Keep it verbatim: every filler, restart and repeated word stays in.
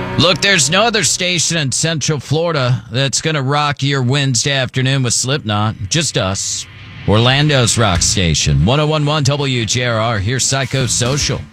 Look, there's no other station in Central Florida that's going to rock your Wednesday afternoon with Slipknot. Just us. Orlando's rock station. one oh one point one W J R R. Here's Psychosocial.